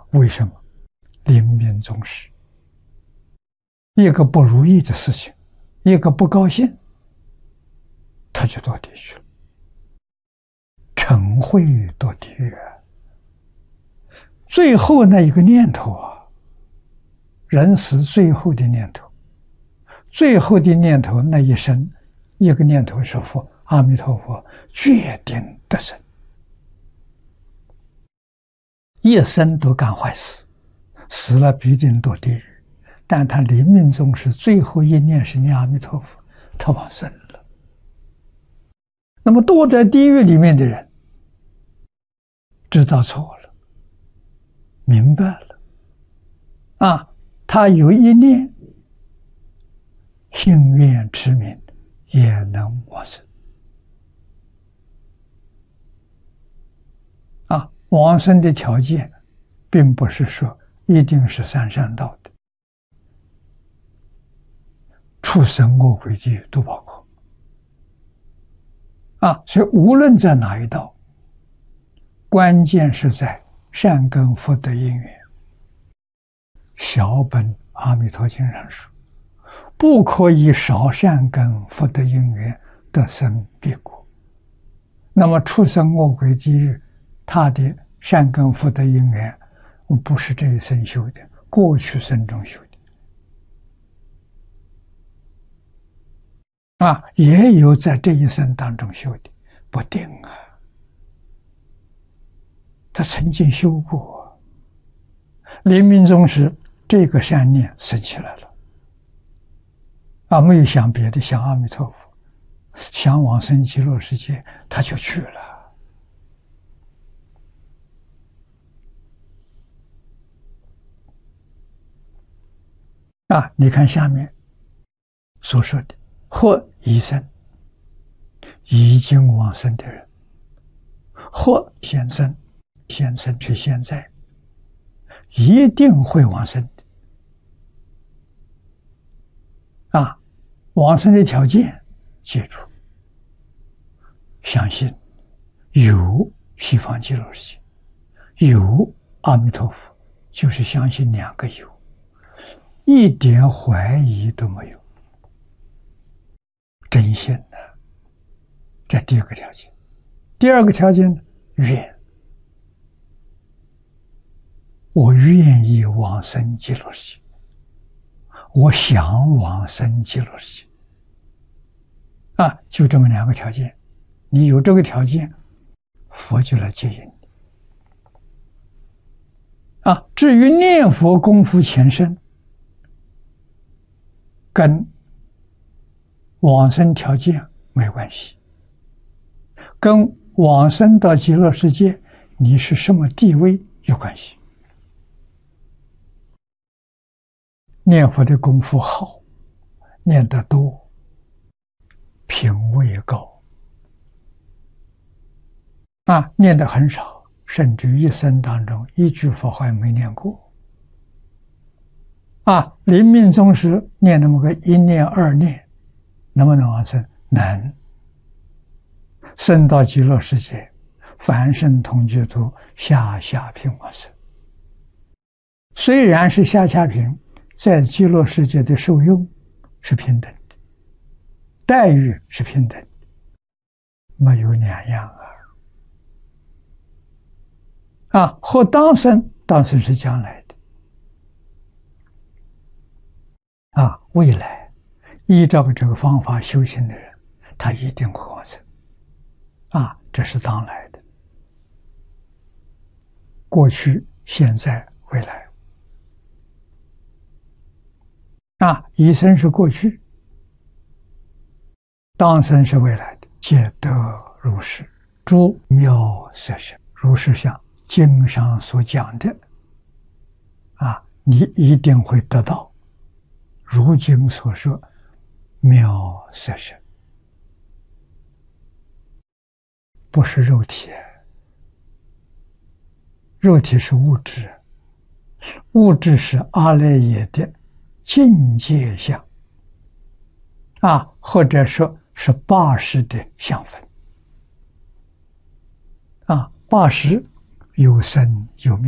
为什么？临命终时，一个不如意的事情，一个不高兴，他就堕地狱去了，嗔恚堕地狱啊！最后那一个念头啊，人死最后的念头，最后的念头那一生，一个念头是佛，阿弥陀佛决定得生，一生都干坏事，死了必定堕地狱。但他临命终时最后一念是念阿弥陀佛，他往生了。那么堕在地狱里面的人，知道错了，明白了，他有一念信愿持名，也能往生。往生的条件，并不是说一定是三善道的，畜生恶鬼地狱都包括。所以无论在哪一道，关键是在善根福德因缘。小本阿弥陀经上说，不可以少善根福德因缘得生彼国。那么畜生恶鬼地狱，他的善根福德因缘不是这一生修的，过去生中修的，也有在这一生当中修的，不定啊。他曾经修过，临命终时这个善念生起来了，没有想别的，想阿弥陀佛，想往生极乐世界，他就去了。你看下面所说的，或已生，已经往生的人，或现生，现生是现在，一定会往生的。往生的条件，记住，相信有西方极乐世界，有阿弥陀佛，就是相信两个有，一点怀疑都没有，真心的。这第一个条件。第二个条件呢，愿，我愿意往生极乐世界，我想往生极乐世界，就这么两个条件。你有这个条件，佛就来接引你。至于念佛功夫前身，跟往生条件没关系，跟往生到极乐世界你是什么地位有关系。念佛的功夫好，念得多，品位高，念得很少，甚至于一生当中一句佛号也没念过，临命终时念那么个一念二念，能不能往生？能。生到极乐世界，凡圣同居土下下品往生。虽然是下下品，在极乐世界的受用是平等的，待遇是平等的，没有两样和当生，当生是将来的，未来依照这个方法修行的人，他一定会往生，这是当来的，过去、现在、未来。一生是过去，当生是未来的，皆得如是。诸妙色身，如是像经上所讲的，你一定会得到如经所说妙色身，不是肉体，肉体是物质，物质是阿赖耶的境界相，或者说是80的相分，80有生有灭。